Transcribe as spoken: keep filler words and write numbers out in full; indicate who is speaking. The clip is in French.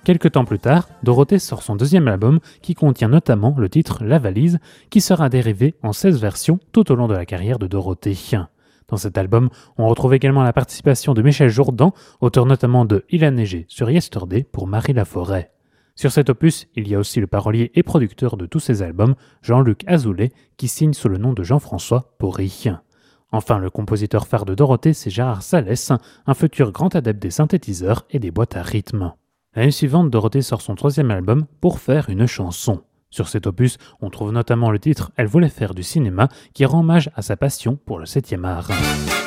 Speaker 1: Quelques temps plus tard, Dorothée sort son deuxième album qui contient notamment le titre La Valise, qui sera dérivé en seize versions tout au long de la carrière de Dorothée. Dans cet album, on retrouve également la participation de Michel Jourdan, auteur notamment de Il a neigé sur Yesterday pour Marie Laforêt. Sur cet opus, il y a aussi le parolier et producteur de tous ces albums, Jean-Luc Azoulay, qui signe sous le nom de Jean-François Porry. Enfin, le compositeur phare de Dorothée, c'est Gérard Salès, un futur grand adepte des synthétiseurs et des boîtes à rythme. L'année suivante, Dorothée sort son troisième album Pour faire une chanson. Sur cet opus, on trouve notamment le titre « Elle voulait faire du cinéma » qui rend hommage à sa passion pour le septième art.